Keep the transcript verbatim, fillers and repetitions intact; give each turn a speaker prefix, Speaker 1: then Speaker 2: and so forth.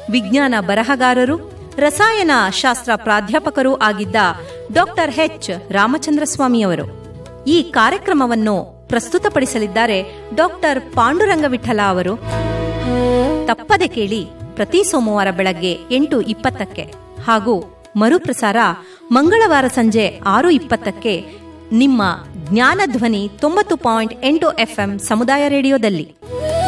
Speaker 1: ವಿಜ್ಞಾನ ಬರಹಗಾರರು ರಸಾಯನ ಶಾಸ್ತ್ರ ಪ್ರಾಧ್ಯಾಪಕರೂ ಆಗಿದ್ದ ಡಾಕ್ಟರ್ ಎಚ್ ರಾಮಚಂದ್ರ ಸ್ವಾಮಿಯವರು. ಈ ಕಾರ್ಯಕ್ರಮವನ್ನು ಪ್ರಸ್ತುತಪಡಿಸಲಿದ್ದಾರೆ ಡಾಕ್ಟರ್ ಪಾಂಡುರಂಗ ವಿಠಲ ಅವರು. ತಪ್ಪದೆ ಕೇಳಿ, ಪ್ರತಿ ಸೋಮವಾರ ಬೆಳಗ್ಗೆ ಎಂಟು ಇಪ್ಪತ್ತಕ್ಕೆ ಹಾಗೂ ಮರುಪ್ರಸಾರ ಮಂಗಳವಾರ ಸಂಜೆ ಆರು ಇಪ್ಪತ್ತಕ್ಕೆ ನಿಮ್ಮ ಜ್ಞಾನಧ್ವನಿ ತೊಂಬತ್ತು ಪಾಯಿಂಟ್ ಎಂಟು ಎಫ್ಎಂ ಸಮುದಾಯ ರೇಡಿಯೋದಲ್ಲಿ.